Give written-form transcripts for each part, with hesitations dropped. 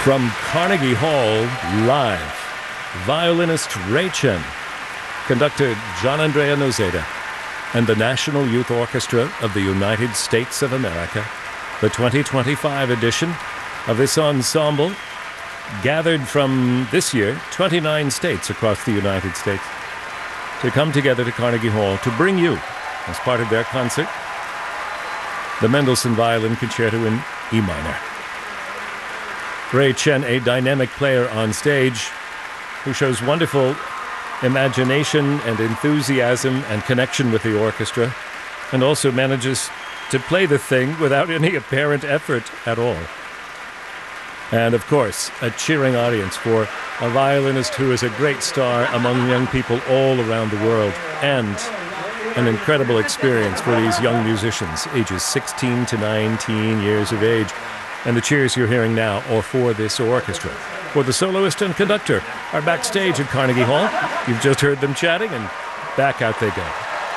From Carnegie Hall, live, violinist Ray Chen, conductor John Andrea Nozeda, and the National Youth Orchestra of the United States of America, the 2025 edition of this ensemble, gathered from this year 29 states across the United States, to come together to Carnegie Hall to bring you, as part of their concert, the Mendelssohn Violin Concerto in E minor. Ray Chen, a dynamic player on stage who shows wonderful imagination and enthusiasm and connection with the orchestra, and also manages to play the thing without any apparent effort at all. And of course, a cheering audience for a violinist who is a great star among young people all around the world, and an incredible experience for these young musicians, ages 16 to 19 years of age. And the cheers you're hearing now are for this orchestra. For the soloist and conductor are backstage at Carnegie Hall. You've just heard them chatting, and back out they go.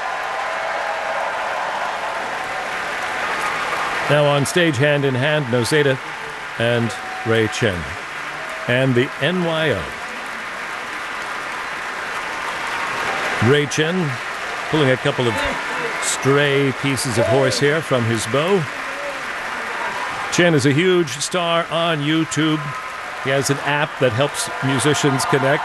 Now on stage, hand in hand, Nozeda and Ray Chen, and the NYO. Ray Chen pulling a couple of stray pieces of horsehair from his bow. Chen is a huge star on YouTube. He has an app that helps musicians connect.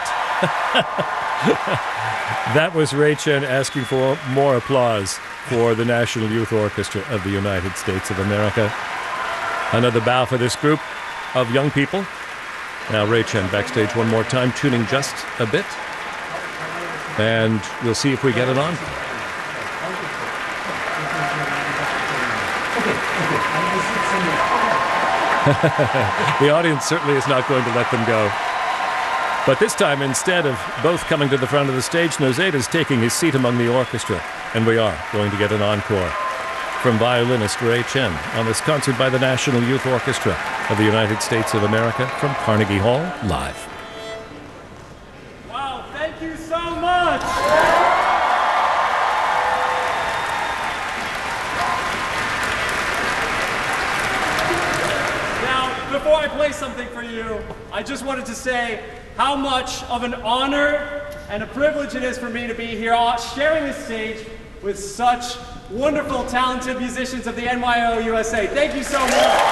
That was Ray Chen asking for more applause for the National Youth Orchestra of the United States of America. Another bow for this group of young people. Now Ray Chen backstage one more time, tuning just a bit. And we'll see if we get it on. The audience certainly is not going to let them go. But this time, instead of both coming to the front of the stage, Nozeda is taking his seat among the orchestra. And we are going to get an encore from violinist Ray Chen on this concert by the National Youth Orchestra of the United States of America from Carnegie Hall, live. Wow, thank you so much! Before I play something for you, I just wanted to say how much of an honor and a privilege it is for me to be here sharing this stage with such wonderful, talented musicians of the NYO USA. Thank you so much.